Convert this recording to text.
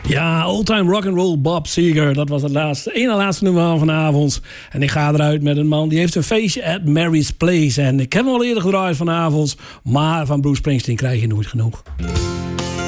Ja, oldtime rock'n'roll Bob Seger. Dat was het ene laatste nummer van vanavond. En ik ga eruit met een man die heeft een feestje at Mary's Place. En ik heb hem al eerder gedraaid vanavond. Maar van Bruce Springsteen krijg je nooit genoeg.